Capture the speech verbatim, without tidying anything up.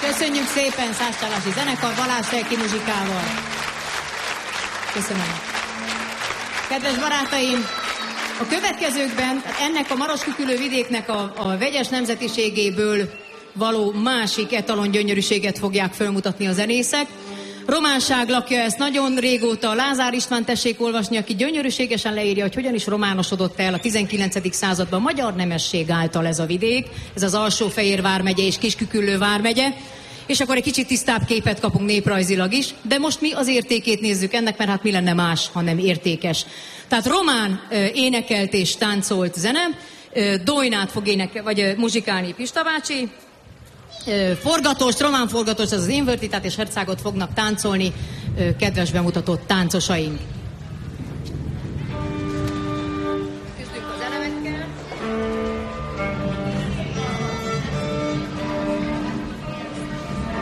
Köszönjük szépen Szászcsalási zenekar Balázs Telki muzsikával. Köszönöm. Kedves barátaim, a következőkben ennek a Maroskükülő vidéknek a, a vegyes nemzetiségéből való másik etalon gyönyörűséget fogják felmutatni a zenészek. Románság lakja ezt nagyon régóta. Lázár István tessék olvasni, aki gyönyörűségesen leírja, hogy hogyan is románosodott el a tizenkilencedik században magyar nemesség által ez a vidék. Ez az Alsó-Fejér vármegye és Kis-Küküllő vármegye. És akkor egy kicsit tisztább képet kapunk néprajzilag is, de most mi az értékét nézzük ennek, mert hát mi lenne más, hanem értékes. Tehát román ö, énekelt és táncolt zene, ö, Dojnát fog énekel, vagy ö, muzsikálni Pista bácsi, ö, forgatóst, román forgatóst, az az Invertitát és Hercágot fognak táncolni ö, kedves bemutatott táncosaink.